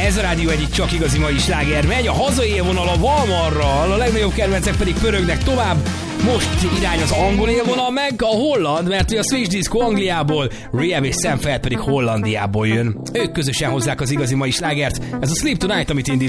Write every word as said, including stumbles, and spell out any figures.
Ez a rádió egyik csak igazi mai sláger megy, a hazai élvonal a Valmarral, a legnagyobb kedvencek pedig pörögnek tovább. Most irány az angol élvonal meg a holland, mert a Switch Disco Angliából, Riem és Sam Feld pedig Hollandiából jön. Ők közösen hozzák az igazi mai slágert. Ez a Sleep Tonight, amit indít.